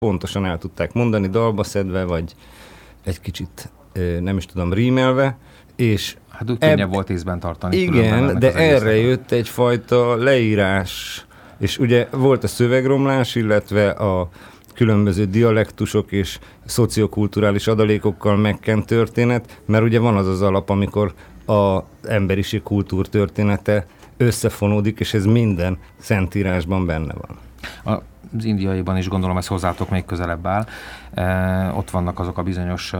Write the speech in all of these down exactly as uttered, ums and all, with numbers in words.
pontosan el tudták mondani, dalba szedve, vagy egy kicsit nem is tudom, rímelve, és hát úgy könnyebb ebb... volt észben tartani. Igen, de erre jött egyfajta leírás, és ugye volt a szövegromlás, illetve a különböző dialektusok és szociokulturális adalékokkal megkent történet, mert ugye van az az alap, amikor az emberiség kultúrtörténete összefonódik, és ez minden szentírásban benne van. Az indiaiban is gondolom, ez hozzátok még közelebb áll. E, ott vannak azok a bizonyos, e,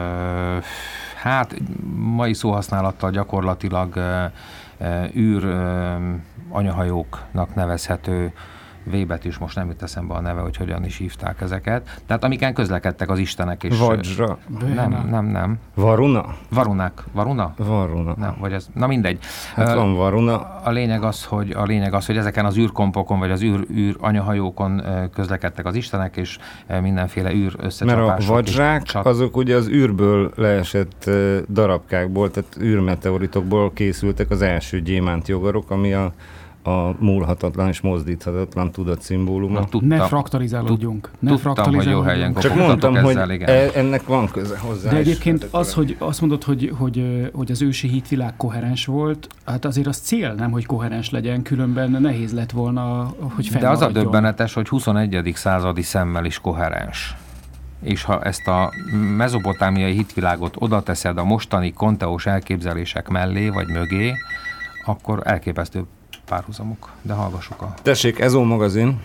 hát mai szóhasználattal gyakorlatilag e, e, űr e, anyahajóknak nevezhető V-betűs, most nem jut eszembe a neve, hogy hogyan is hívták ezeket. Tehát amiken közlekedtek az istenek is. Vajra. Nem, nem, nem. Varuna? Varunák. Varuna? Varuna. Nem, vagy ez, na mindegy. Hát van Varuna. A lényeg az, hogy, a lényeg az, hogy ezeken az űrkompokon, vagy az űr, űr anyahajókon közlekedtek az istenek, és mindenféle űr összecsapások. Mert a vajrák, csat... azok ugye az űrből leesett darabkákból, tehát űrmeteoritokból készültek az első gyémántjogarok, ami a a múlhatatlan és mozdíthatatlan tudatszimbóluma. Ne fraktalizálódjunk. Ne fraktalizálódjunk. Csak mondtam, hogy e, ennek van köze hozzá. De egyébként az, hogy azt mondod, hogy, hogy, hogy az ősi hitvilág koherens volt, hát azért az cél nem, hogy koherens legyen, különben nehéz lett volna, hogy fennmaradjon. De az a döbbenetes, hogy huszonegyedik századi szemmel is koherens. És ha ezt a mezopotámiai hitvilágot oda teszed a mostani konteós elképzelések mellé, vagy mögé, akkor elképesztő párhuzamok, de hallgassuk a... Tessék, Ezó magazin.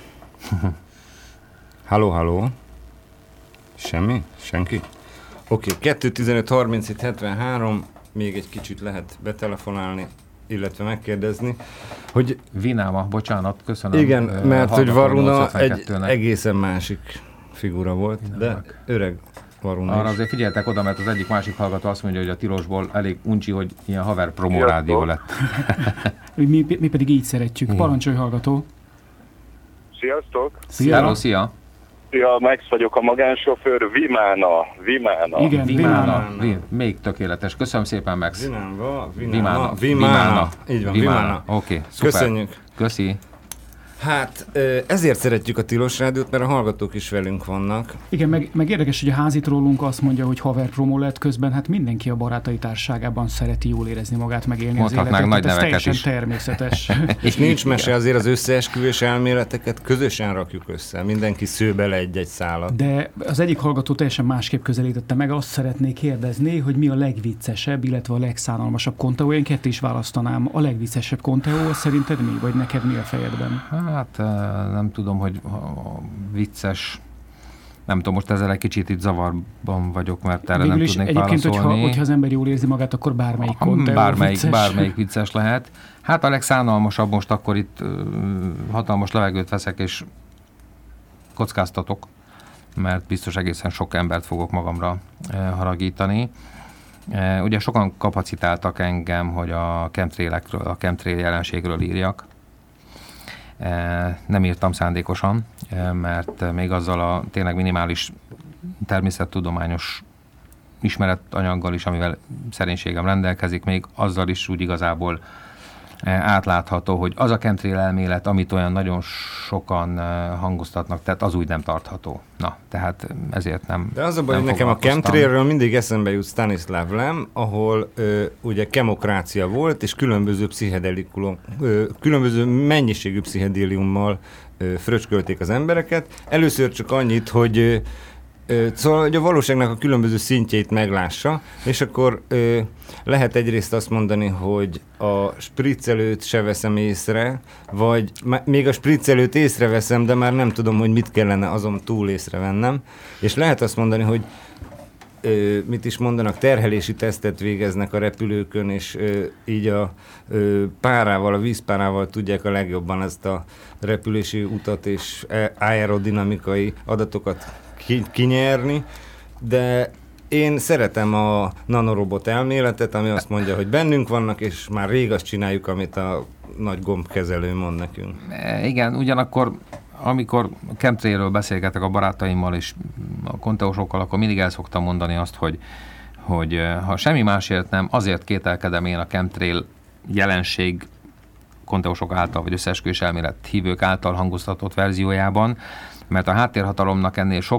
Halló, halló. Semmi? Senki? Oké, kettő tizenöt harmincöt hetvenhárom, még egy kicsit lehet betelefonálni, illetve megkérdezni, hogy... Vináma, bocsánat, köszönöm. Igen, mert hogy Varuna egy egészen másik figura volt, Vinámak. De öreg Varuna arra is. Azért figyeltek oda, mert az egyik másik hallgató azt mondja, hogy a tilosból elég uncsi, hogy ilyen haver promó rádió lett. mi, mi pedig így szeretjük. Parancsolj, hallgató! Sziasztok! Szia! Hello, szia! Ja, Max vagyok, a magánsofőr, Vimána, Vimána. Igen, Vimána. Vimána. Még tökéletes. Köszönöm szépen, Max. Vimána, Vimána. Vimána. Így van, Vimána. Oké, okay, szuper. Köszönjük. Köszi. Hát ezért szeretjük a Tilos Rádiót, mert a hallgatók is velünk vannak. Igen, meg, meg érdekes, hogy a házit rólunk azt mondja, hogy haver promó lett, közben hát mindenki a barátai társaságában szereti jól érezni magát, megélni az életet. Nagy ez teljesen is. természetes. És nincs mese, azért az összeesküvés elméleteket közösen rakjuk össze. Mindenki sző bele egy-egy szálat. De az egyik hallgató teljesen másképp közelítette meg, azt szeretnék kérdezni, hogy mi a legviccesebb, illetve a legszánalmasabb konteó. Én ketté is választanám. A legviccesebb konteó, szerinted mi? Vagy neked mi a fejedben? Hát nem tudom, hogy vicces, nem tudom, most ezzel egy kicsit itt zavarban vagyok, mert erre végül nem tudnék egyébként, válaszolni. Hogyha, hogyha az ember jól érzi magát, akkor bármelyik konteó bármelyik, vicces. Bármelyik vicces lehet. Hát a legszánalmasabb, most akkor itt uh, hatalmas levegőt veszek, és kockáztatok, mert biztos egészen sok embert fogok magamra uh, haragítani. Uh, ugye sokan kapacitáltak engem, hogy a chemtrailekről, a chemtrail jelenségről írjak. Nem írtam szándékosan, mert még azzal a tényleg minimális természettudományos ismeretanyaggal is, amivel szerénységem rendelkezik, még azzal is úgy igazából átlátható, hogy az a chemtrail elmélet, amit olyan nagyon sokan hangoztatnak, tehát az úgy nem tartható. Na, tehát ezért nem. De az a baj, hogy nekem a chemtrailről mindig eszembe jut Stanislav Lem, ahol ö, ugye kemokrácia volt, és különböző pszichedelikulum, ö, különböző mennyiségű pszichedéliummal ö, fröcskölték az embereket. Először csak annyit, hogy ö, Szóval, hogy a valóságnak a különböző szintjeit meglássa, és akkor ö, lehet egyrészt azt mondani, hogy a spriccelőt se veszem észre, vagy m- még a spriccelőt észreveszem, de már nem tudom, hogy mit kellene azon túl észrevennem. És lehet azt mondani, hogy ö, mit is mondanak, terhelési tesztet végeznek a repülőkön, és ö, így a ö, párával, a vízpárával tudják a legjobban ezt a repülési utat és aerodinamikai adatokat kinyerni, de én szeretem a nanorobot elméletet, ami azt mondja, hogy bennünk vannak, és már rég azt csináljuk, amit a nagy gombkezelő mond nekünk. Igen, ugyanakkor amikor chemtrailről beszélgetek a barátaimmal és a konteósokkal, akkor mindig el szoktam mondani azt, hogy, hogy ha semmi másért nem, azért kételkedem én a chemtrail jelenség konteósok által, vagy összeesküvés elmélet hívők által hangoztatott verziójában, mert a háttérhatalomnak ennél sok